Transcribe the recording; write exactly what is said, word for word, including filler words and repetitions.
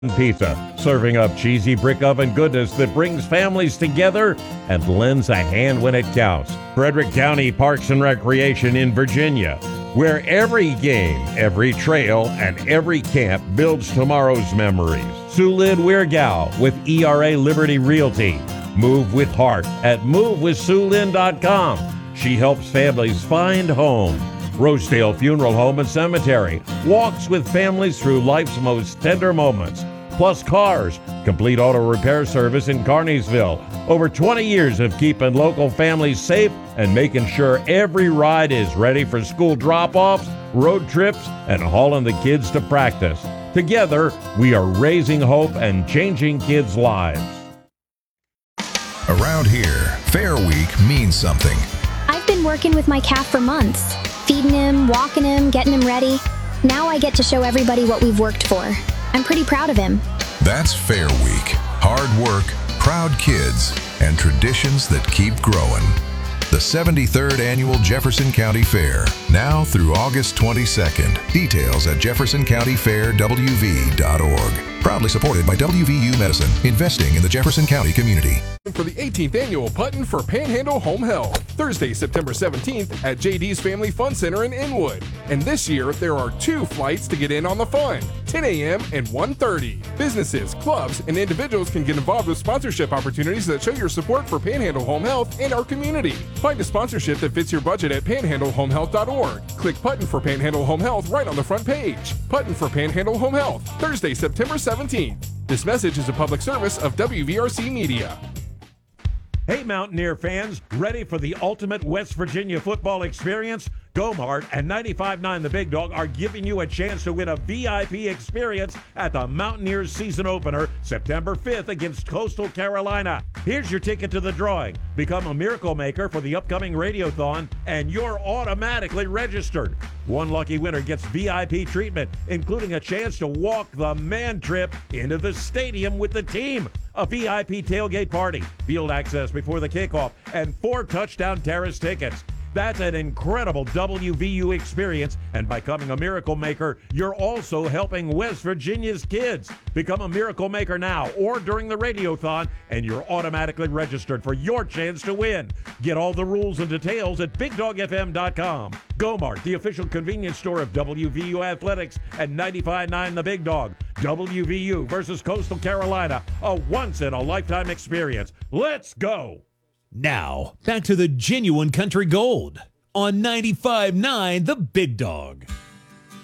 Pizza, serving up cheesy brick oven goodness that brings families together and lends a hand when it counts. Frederick County Parks and Recreation in Virginia, where every game, every trail, and every camp builds tomorrow's memories. Sulin Weirgao with E R A Liberty Realty. Move with heart at move with sulin dot com. She helps families find home. Rosedale Funeral Home and Cemetery walks with families through life's most tender moments. Plus Cars, complete auto repair service in Carneysville. Over twenty years of keeping local families safe and making sure every ride is ready for school drop-offs, road trips, and hauling the kids to practice. Together, we are raising hope and changing kids' lives. Around here, Fair Week means something. I've been working with my calf for months, feeding him, walking him, getting him ready. Now I get to show everybody what we've worked for. I'm pretty proud of him. That's Fair Week. Hard work, proud kids, and traditions that keep growing. The seventy-third Annual Jefferson County Fair, now through August twenty-second. Details at jefferson county fair w v dot org. Proudly supported by W V U Medicine, investing in the Jefferson County community. For the eighteenth Annual Puttin' for Panhandle Home Health, Thursday, September seventeenth at J D's Family Fun Center in Inwood. And this year, there are two flights to get in on the fun, ten a.m. and one thirty. Businesses, clubs, and individuals can get involved with sponsorship opportunities that show your support for Panhandle Home Health and our community. Find a sponsorship that fits your budget at panhandle home health dot org. Click Puttin' for Panhandle Home Health right on the front page. Puttin' for Panhandle Home Health, Thursday, September seventeenth. This message is a public service of W V R C Media. Hey, Mountaineer fans, ready for the ultimate West Virginia football experience? Gomart and ninety-five point nine The Big Dog are giving you a chance to win a V I P experience at the Mountaineers season opener September fifth against Coastal Carolina. Here's your ticket to the drawing. Become a Miracle Maker for the upcoming Radiothon, and you're automatically registered. One lucky winner gets V I P treatment, including a chance to walk the man trip into the stadium with the team. A V I P tailgate party, field access before the kickoff, and four touchdown terrace tickets. That's an incredible W V U experience, and by becoming a Miracle Maker, you're also helping West Virginia's kids. Become a Miracle Maker now or during the Radiothon, and you're automatically registered for your chance to win. Get all the rules and details at big dog f m dot com. Gomart, the official convenience store of W V U Athletics, and ninety-five point nine The Big Dog. W V U versus Coastal Carolina, a once-in-a-lifetime experience. Let's go! Now, back to the genuine country gold on ninety-five point nine The Big Dog.